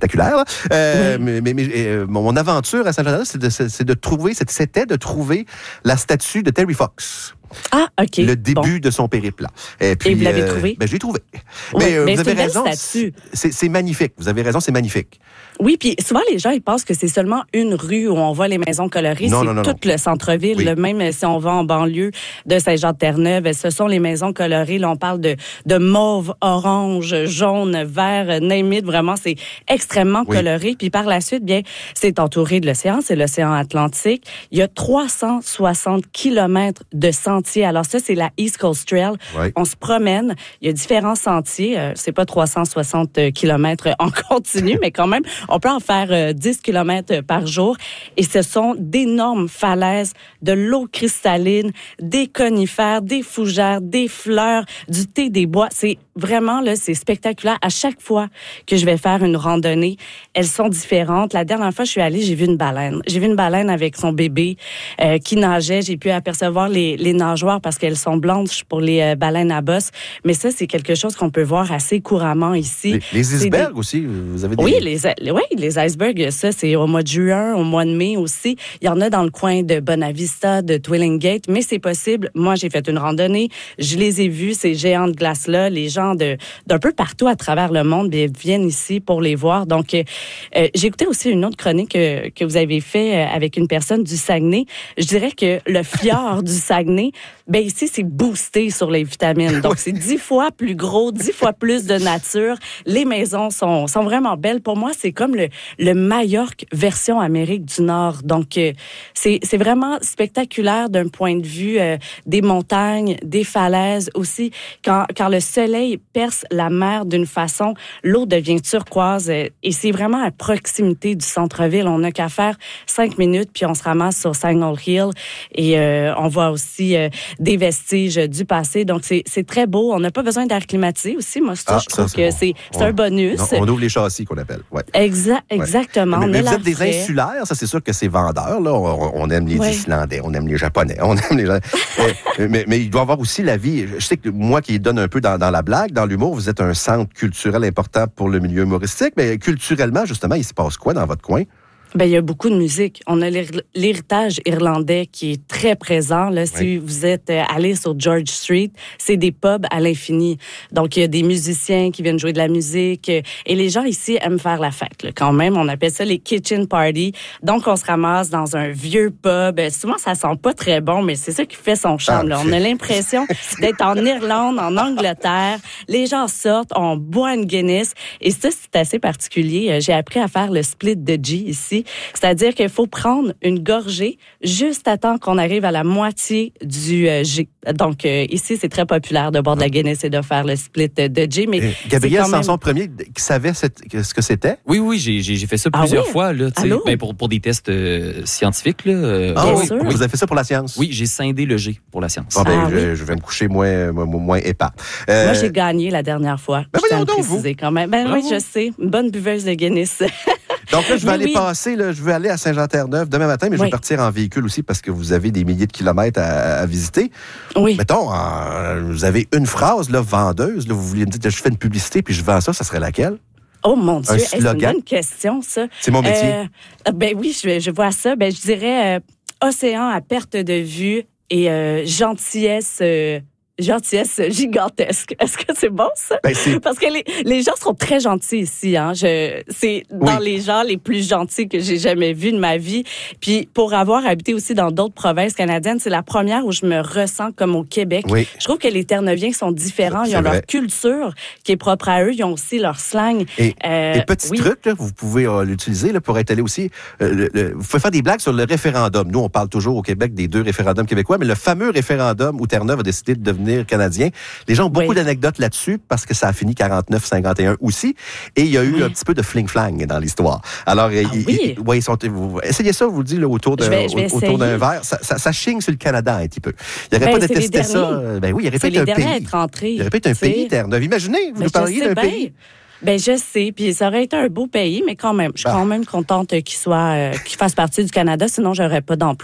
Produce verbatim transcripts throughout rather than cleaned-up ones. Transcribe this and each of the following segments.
spectaculaire. Là. Euh, oui. Mais, mais, mais euh, mon aventure à Saint-Jean-d'Arc, c'est de, c'est de trouver, c'était de trouver la statue de Terry Fox. Ah, OK. Le début bon. de son périple. Et, puis, Et vous l'avez euh, trouvé? Ben, je l'ai trouvé. Oui, mais euh, mais vous c'est avez une belle raison. statue. C'est, c'est magnifique. Vous avez raison, c'est magnifique. Oui, puis souvent, les gens, ils pensent que c'est seulement une rue où on voit les maisons colorées. Non, c'est non, non, tout non. le centre-ville. Oui. Là, même si on va en banlieue de Saint-Jean-de-Terre-Neuve, ce sont les maisons colorées. Là, on parle de, de mauve, orange, jaune, vert, name it. Vraiment, c'est extrêmement Oui. coloré. Puis par la suite, bien, c'est entouré de l'océan. C'est l'océan Atlantique. Il y a trois cent soixante kilomètres de sentiers. Alors ça, c'est la East Coast Trail. Oui. On se promène. Il y a différents sentiers. Euh, c'est pas trois cent soixante kilomètres en continu, mais quand même, on peut en faire euh, dix kilomètres par jour. Et ce sont d'énormes falaises, de l'eau cristalline, des conifères, des fougères, des fleurs, du thé, des bois. C'est vraiment, là, c'est spectaculaire. À chaque fois que je vais faire une randonnée, elles sont différentes. La dernière fois, je suis allée, j'ai vu une baleine. J'ai vu une baleine avec son bébé euh, qui nageait. J'ai pu apercevoir les, les nageoires parce qu'elles sont blanches pour les euh, baleines à bosse. Mais ça, c'est quelque chose qu'on peut voir assez couramment ici. Les, les C'est icebergs des... aussi, vous avez des... Oui, les, oui, les icebergs, ça, c'est au mois de juin, au mois de mai aussi. Il y en a dans le coin de Bonavista, de Twillingate, mais c'est possible. Moi, j'ai fait une randonnée, je les ai vus, ces géants de glace-là. Les gens de, d'un peu partout à travers le monde bien, viennent ici pour les voir. Donc, euh, j'ai écouté aussi une autre chronique que, que vous avez fait avec une personne du Saguenay. Je dirais que le fjord du Saguenay, ben ici, c'est boosté sur les vitamines. Donc, c'est dix fois plus gros, dix fois plus de nature. Les maisons sont, sont vraiment belles. Pour moi, c'est comme le, le Majorque version Amérique du Nord. Donc, euh, c'est, c'est vraiment spectaculaire d'un point de vue euh, des montagnes, des falaises aussi. Quand, quand le soleil perce la mer d'une façon, l'eau devient turquoise euh, et c'est vraiment à proximité du centre-ville. On n'a qu'à faire cinq minutes puis on se ramasse sur Signal Hill et euh, on voit aussi euh, des vestiges du passé. Donc, c'est, c'est très beau. On n'a pas besoin d'air climatisé aussi. Moi, ça, Ah, je trouve ça, c'est que bon. c'est, c'est on, un bonus. Non, on ouvre les châssis qu'on appelle. Ouais. Exa- exactement. Ouais. Mais, mais vous êtes des frais. insulaires, ça c'est sûr que c'est vendeur. Là. On, on aime les ouais. Islandais, on aime les Japonais, on aime les gens. mais, mais, mais il doit y avoir aussi la vie. Je sais que moi qui donne un peu dans, dans la blague, dans l'humour, vous êtes un centre culturel important pour le milieu humoristique. Mais culturellement, justement, il se passe quoi dans votre coin? Ben, il y a beaucoup de musique. On a l'héritage irlandais qui est très présent. Là, si oui. vous êtes allé sur George Street, c'est des pubs à l'infini. Donc, il y a des musiciens qui viennent jouer de la musique. Et les gens ici aiment faire la fête. Là, quand même, on appelle ça les kitchen parties. Donc, on se ramasse dans un vieux pub. Souvent, ça sent pas très bon, mais c'est ça qui fait son charme. Là. On a l'impression d'être en Irlande, en Angleterre. Les gens sortent, on boit une Guinness. Et ça, c'est assez particulier. J'ai appris à faire le split de G ici. C'est-à-dire qu'il faut prendre une gorgée juste à temps qu'on arrive à la moitié du euh, G. Donc, euh, ici, c'est très populaire de boire de la Guinness et de faire le split de G. Mais et Gabriel même... Sanson premier, qui savait cette, ce que c'était? Oui, oui, j'ai, j'ai fait ça plusieurs ah oui? fois là, ben pour, pour des tests euh, scientifiques. Là, ah oui, oui, vous avez fait ça pour la science? Oui, j'ai scindé le G pour la science. Ah, ben, ah, je, oui? je vais me coucher moins, moins, moins épais. Euh... Moi, j'ai gagné la dernière fois. Ben, je tiens à le donc, préciser vous. quand même. Ben Bravo. Oui, je sais. Une bonne buveuse de Guinness. Donc là, je vais oui, aller oui. passer, là, je vais aller à Saint-Jean-Terre-Neuve demain matin, mais je oui. vais partir en véhicule aussi parce que vous avez des milliers de kilomètres à, à visiter. Oui. Mettons, euh, vous avez une phrase, là, vendeuse, là, vous vouliez me dire, je fais une publicité puis je vends ça, ça serait laquelle? Oh mon Dieu, un hey, c'est une bonne question, ça. C'est mon métier. Euh, ben oui, je, je vois ça. Ben je dirais euh, océan à perte de vue et euh, gentillesse... Euh, gentillesse gigantesque. Est-ce que c'est bon, ça? Ben, c'est... Parce que les, les gens seront très gentils ici. Hein. Je, c'est dans oui. les gens les plus gentils que j'ai jamais vus de ma vie. Puis pour avoir habité aussi dans d'autres provinces canadiennes, c'est la première où je me ressens comme au Québec. Oui. Je trouve que les Terre-Neuviens sont différents. Ils c'est ont vrai. leur culture qui est propre à eux. Ils ont aussi leur slang. Et, euh, et petit oui. truc, là, vous pouvez euh, l'utiliser là, pour être allé aussi. Euh, le, le, vous pouvez faire des blagues sur le référendum. Nous, on parle toujours au Québec des deux référendums québécois, mais le fameux référendum où Terre-Neuve a décidé de devenir canadien. Les gens ont beaucoup oui. d'anecdotes là-dessus parce que ça a fini quarante-neuf cinquante et un aussi. Et il y a eu oui. un petit peu de fling-flang dans l'histoire. Alors, ah, il, oui. il, ouais, ils sont, vous, essayez ça, vous le dites, là, autour, de, je vais, je vais autour d'un verre. Ça, ça, ça chigne sur le Canada un petit peu. Il n'aurait ben, pas détesté ça. Ben oui, il aurait c'est pu être un pays. Être entrés, il aurait pu être un pays, Terre-Neuve. Imaginez, vous ben, nous parliez d'un bien. pays. Ben je sais, puis ça aurait été un beau pays, mais quand même, je suis bah. quand même contente qu'il soit, euh, qu'il fasse partie du Canada, sinon j'aurais pas d'emploi.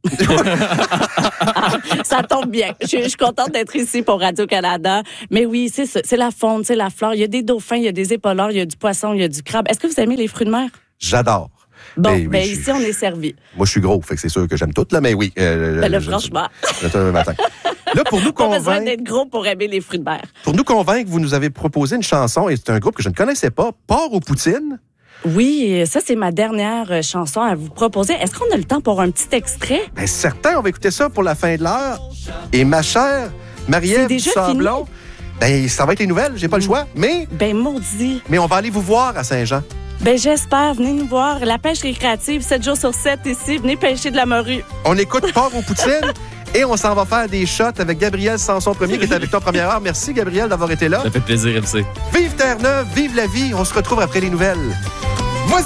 Ça tombe bien. Je, je suis contente d'être ici pour Radio-Canada. Mais oui, c'est ça. C'est la faune, c'est la flore. Il y a des dauphins, il y a des épauleurs, il y a du poisson, il y a du crabe. Est-ce que vous aimez les fruits de mer? J'adore. Bon, ben, oui, ben je... ici, on est servi. Moi, je suis gros, fait que c'est sûr que j'aime tout, là, mais oui. Euh, ben là, je, franchement. Je, je, matin. Là, pour nous convaincre... Pas besoin d'être gros pour aimer les fruits de mer. Pour nous convaincre, vous nous avez proposé une chanson, et c'est un groupe que je ne connaissais pas, Porc aux poutines. Oui, ça, c'est ma dernière chanson à vous proposer. Est-ce qu'on a le temps pour un petit extrait? Bien, certain, on va écouter ça pour la fin de l'heure. Et ma chère Marie-Ève Sablon, ben, ça va être les nouvelles, j'ai pas le choix, mais... Ben, maudit. Mais on va aller vous voir à Saint-Jean. Ben, j'espère. Venez nous voir. La pêche récréative, sept jours sur sept ici. Venez pêcher de la morue. On écoute Porc aux poutines et on s'en va faire des shots avec Gabriel Sanson premier qui est avec toi en première heure. Merci, Gabriel, d'avoir été là. Ça fait plaisir, M C. Vive Terre-Neuve, vive la vie. On se retrouve après les nouvelles.